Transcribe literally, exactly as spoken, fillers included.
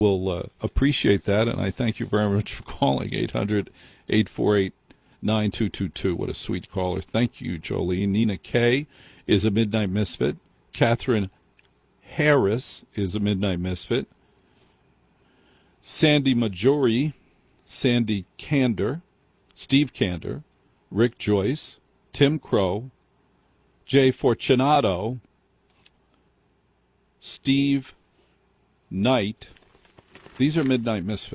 will uh, appreciate that, and I thank you very much for calling eight hundred, eight four eight, nine two two two. What a sweet caller. Thank you, Jolene. Nina Kay is a Midnight Misfit. Catherine Harris is a Midnight Misfit. Sandy Majori, Sandy Kander, Steve Kander, Rick Joyce, Tim Crow, Jay Fortunato, Steve Knight. These are Midnight Misfits.